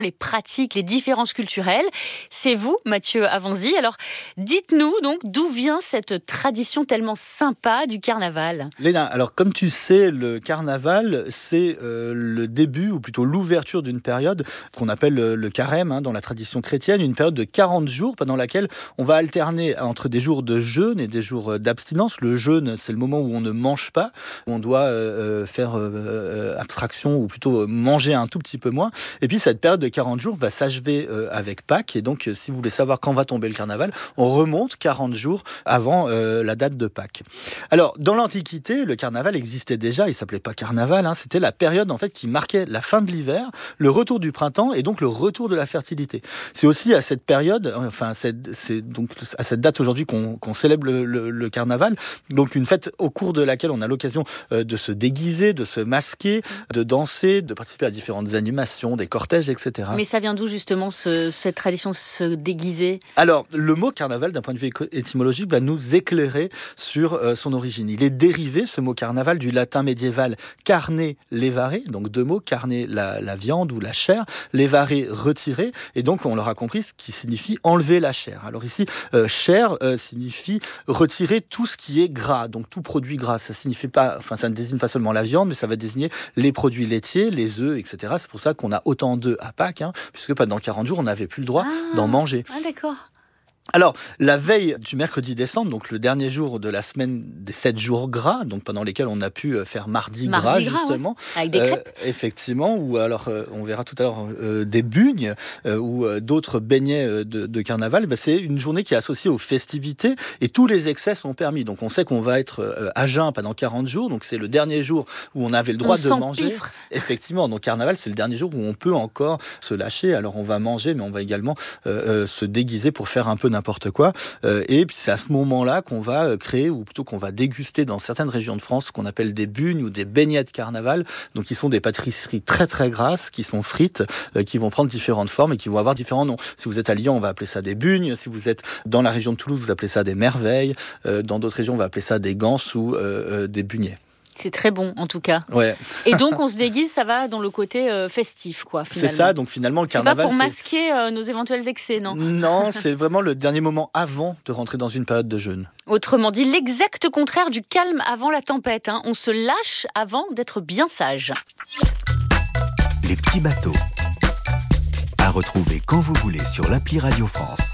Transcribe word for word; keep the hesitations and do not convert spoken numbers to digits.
les pratiques, les différences culturelles. C'est vous, Mathieu Avanzi. Alors, dites-nous donc d'où vient cette tradition tellement sympa du carnaval. Léna, alors comme tu sais, le carnaval, c'est euh, le début, ou plutôt l'ouverture d'une période qu'on appelle le, le carême hein, dans la tradition chrétienne, une période de quarante jours pendant laquelle on va alterner entre des jours de jeûne et des jours d'abstinence. Le jeûne, c'est le moment où on ne mange pas, où on doit euh, faire euh, abstraction, ou plutôt manger un tout petit peu moins. Et puis cette période de quarante jours va s'achever euh, avec Pâques. Et donc, euh, si vous voulez savoir quand va tomber le carnaval, on remonte quarante jours avant euh, la date de Pâques. Alors, dans l'Antiquité, le carnaval existait déjà. Il s'appelait pas carnaval. Hein, c'était la période en fait qui marquait la fin de l'hiver, le retour du printemps et donc le retour de la fertilité. C'est aussi à cette période, enfin, c'est, c'est donc à cette date aujourd'hui qu'on, qu'on célèbre le, le, le carnaval. Donc, une fête au cours de laquelle on a l'occasion euh, de se déguiser, de se masquer, de danser, de participer à différentes animations, des cortèges, et cetera. Mais ça vient d'où justement ce, cette tradition de se déguiser ? Alors, le mot carnaval, d'un point de vue étymologique, va nous éclairer sur euh, son origine. Il est dérivé, ce mot carnaval, du latin médiéval carne levare, donc deux mots, carne la, la viande ou la chair, levare retirer, et donc on l'aura compris, ce qui signifie enlever la chair. Alors ici, euh, chair euh, signifie retirer tout ce qui est gras, donc tout produit gras. Ça signifie pas, enfin ça ne désigne pas seulement la viande, mais ça va désigner les produits laitiers, les œufs, et cetera. C'est pour ça qu'on a autant d'œufs à Pâques, hein, puisque pendant quarante jours, on n'avait plus le droit ah, d'en manger. Ah d'accord. Alors, la veille du mercredi décembre, donc le dernier jour de la semaine des sept jours gras, donc pendant lesquels on a pu faire mardi, mardi gras, gras, justement. Ouais. Avec des crêpes. Euh, effectivement, ou alors, euh, on verra tout à l'heure, euh, des bugnes euh, ou euh, d'autres beignets euh, de, de carnaval. Ben, c'est une journée qui est associée aux festivités et tous les excès sont permis. Donc, on sait qu'on va être euh, à jeun pendant quarante jours. Donc, c'est le dernier jour où on avait le droit on de manger. S'empiffre. Effectivement, donc carnaval, c'est le dernier jour où on peut encore se lâcher. Alors, on va manger, mais on va également euh, euh, se déguiser pour faire un peu n'importe quoi. Euh, et puis c'est à ce moment-là qu'on va créer, ou plutôt qu'on va déguster dans certaines régions de France, ce qu'on appelle des bugnes ou des beignets de carnaval. Donc qui sont des pâtisseries très très grasses, qui sont frites, euh, qui vont prendre différentes formes et qui vont avoir différents noms. Si vous êtes à Lyon, on va appeler ça des bugnes. Si vous êtes dans la région de Toulouse, vous appelez ça des merveilles. Euh, dans d'autres régions, on va appeler ça des ganses ou euh, euh, des beignets. C'est très bon, en tout cas. Ouais. Et donc, on se déguise, ça va dans le côté euh, festif, quoi, finalement. C'est ça, donc finalement, le carnaval... C'est pas pour masquer euh, nos éventuels excès, non ? Non, c'est vraiment le dernier moment avant de rentrer dans une période de jeûne. Autrement dit, l'exact contraire du calme avant la tempête. Hein. On se lâche avant d'être bien sage. Les petits bateaux. À retrouver quand vous voulez sur l'appli Radio France.